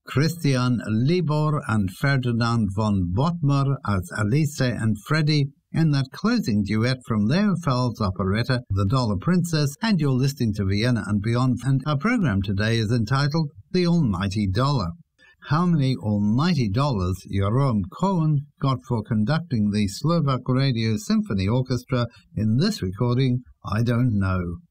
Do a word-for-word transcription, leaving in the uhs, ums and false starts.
Christian Libor and Ferdinand von Bottmer as Alice and Freddie in that closing duet from Leo Fell's operetta The Dollar Princess, and you're listening to Vienna and Beyond, and our program today is entitled The Almighty Dollar. How many almighty dollars Jerome Cohen got for conducting the Slovak Radio Symphony Orchestra in this recording, I don't know.